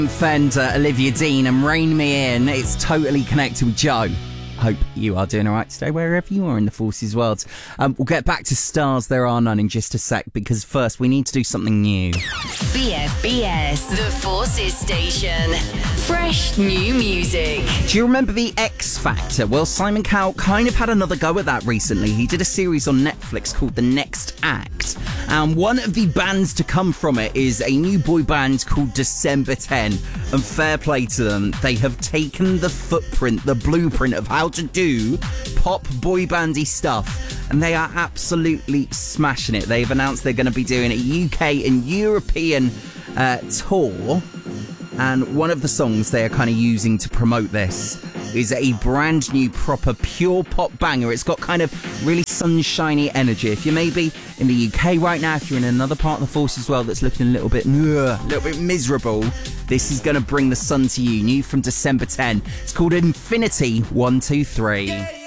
Fender, Olivia Dean and Rain Me In. It's totally connected with Joe. Hope you are doing all right today, wherever you are in the Forces world. We'll get back to Stars There Are None in just a sec, because first we need to do something new. BFBS, the Forces station. Fresh new music. Do you remember the X Factor? Well, Simon Cowell kind of had another go at that recently. He did a series on Netflix called The Next Act. And one of the bands to come from it is a new boy band called December 10. And fair play to them. They have taken the footprint, the blueprint of how to do pop boy bandy stuff, and they are absolutely smashing it. They've announced they're going to be doing a UK and European tour, and one of the songs they are kind of using to promote this is a brand new proper pure pop banger. It's got kind of really sunshiny energy. If you're maybe in the UK right now, if you're in another part of the Forces world that's looking a little bit miserable, this is going to bring the sun to you. New from December 10. It's called Infinity 123.